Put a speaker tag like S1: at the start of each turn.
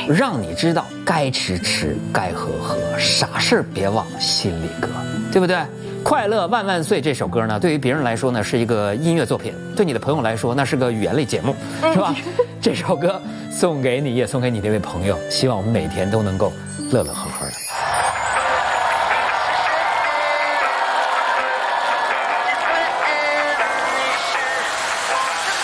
S1: 让你知道该吃吃，该喝喝，啥事儿别往心里搁，对不对？快乐万万岁这首歌呢，对于别人来说呢是一个音乐作品，对你的朋友来说那是个语言类节目，是吧？这首歌送给你，也送给你那位朋友，希望我们每天都能够乐乐呵呵的。